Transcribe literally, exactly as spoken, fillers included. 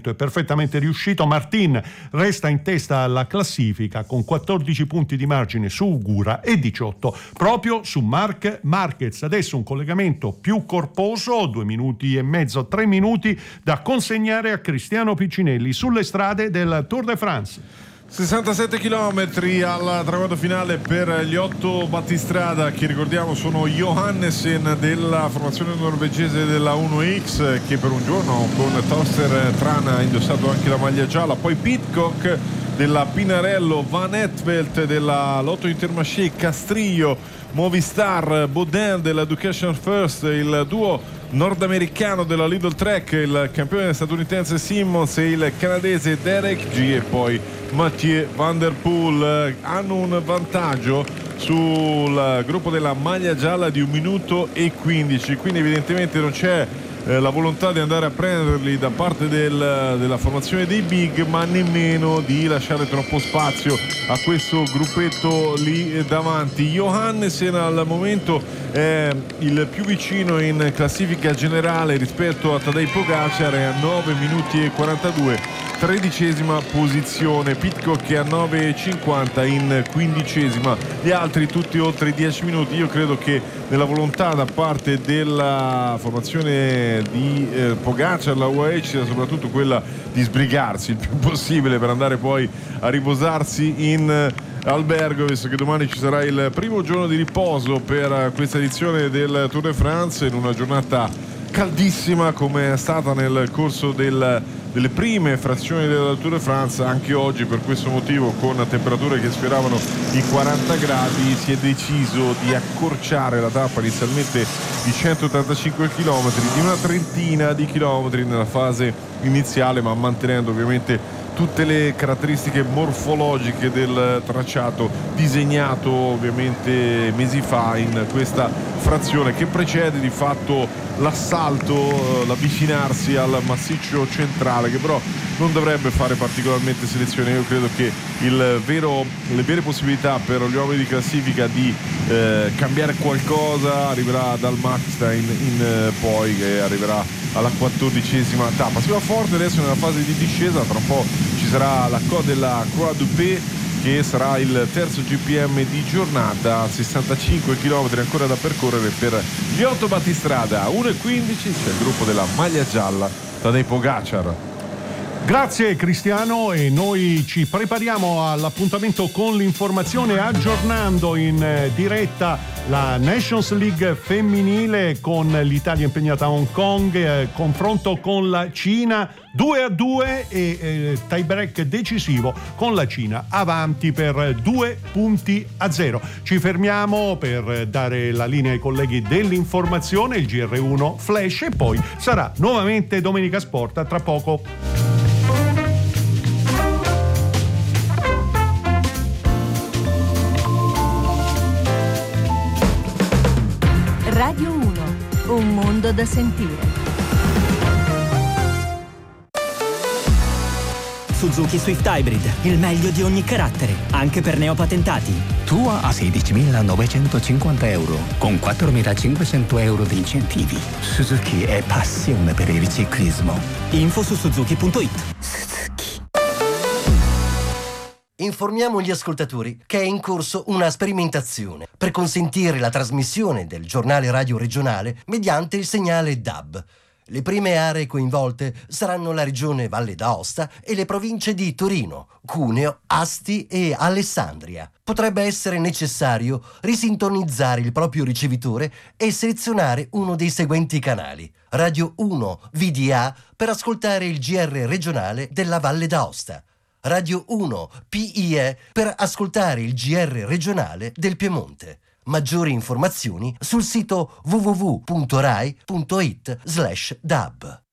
ragionamento è perfettamente riuscito. Martin resta in testa alla classifica con quattordici punti di margine su Ugura e diciotto proprio su Marc Marquez. Adesso un collegamento più corposo, due minuti e mezzo, tre minuti da consegnare a Cristiano Piccinelli sulle strade del Tour de France. sessantasette chilometri al traguardo finale per gli otto battistrada, che ricordiamo sono Johannessen della formazione norvegese della uno X, che per un giorno con Toster Tran ha indossato anche la maglia gialla, poi Pidcock della Pinarello, Van Etvelt della Lotto Intermarché, Castrillo, Movistar, Baudin dell'Education First, il duo nordamericano della Lidl Trek, il campione statunitense Simmons e il canadese Derek G, e poi Mathieu Van Der Poel hanno un vantaggio sul gruppo della maglia gialla di un minuto e quindici, quindi evidentemente non c'è eh, la volontà di andare a prenderli da parte del, della formazione dei big, ma nemmeno di lasciare troppo spazio a questo gruppetto lì davanti. Johannessen al momento è il più vicino in classifica generale rispetto a Tadej Pogacar, è a nove minuti e quarantadue, tredicesima posizione. Pidcock che a nove e cinquanta in quindicesima, gli altri tutti oltre i dieci minuti. Io credo che nella volontà da parte della formazione di eh, Pogacar, la U A E, sia soprattutto quella di sbrigarsi il più possibile per andare poi a riposarsi in eh, albergo, visto che domani ci sarà il primo giorno di riposo per questa edizione del Tour de France, in una giornata caldissima come è stata nel corso del, delle prime frazioni del Tour de France. Anche oggi, per questo motivo, con temperature che sfioravano i quaranta gradi, si è deciso di accorciare la tappa inizialmente di centottantacinque chilometri, di una trentina di chilometri nella fase iniziale, ma mantenendo ovviamente tutte le caratteristiche morfologiche del tracciato disegnato ovviamente mesi fa in questa frazione che precede di fatto l'assalto, l'avvicinarsi al massiccio centrale, che però non dovrebbe fare particolarmente selezione. Io credo che il vero, le vere possibilità per gli uomini di classifica di eh, cambiare qualcosa arriverà dal Markstein in eh, poi, che arriverà alla quattordicesima tappa. Si va forte adesso nella fase di discesa, tra un po' ci sarà la Côte de la Croix du P, che sarà il terzo G P M di giornata, sessantacinque chilometri ancora da percorrere per gli otto battistrada. uno e quindici c'è il gruppo della maglia gialla, Tadej Pogacar. Grazie Cristiano, e noi ci prepariamo all'appuntamento con l'informazione, aggiornando in diretta la Nations League femminile con l'Italia impegnata a Hong Kong, eh, confronto con la Cina due a due e eh, tie break decisivo con la Cina avanti per due punti a zero. Ci fermiamo per dare la linea ai colleghi dell'informazione, il G R uno Flash, e poi sarà nuovamente Domenica Sport tra poco. Radio uno, un mondo da sentire. Suzuki Swift Hybrid, il meglio di ogni carattere, anche per neopatentati. Tua a sedicimilanovecentocinquanta euro, con quattromilacinquecento euro di incentivi. Suzuki è passione per il ciclismo. Info su suzuki punto it. Suzuki. Informiamo gli ascoltatori che è in corso una sperimentazione per consentire la trasmissione del giornale radio regionale mediante il segnale D A B. Le prime aree coinvolte saranno la regione Valle d'Aosta e le province di Torino, Cuneo, Asti e Alessandria. Potrebbe essere necessario risintonizzare il proprio ricevitore e selezionare uno dei seguenti canali: Radio uno V D A per ascoltare il G R regionale della Valle d'Aosta, Radio uno P I E per ascoltare il G R regionale del Piemonte. Maggiori informazioni sul sito w w w punto rai punto it slash d a b.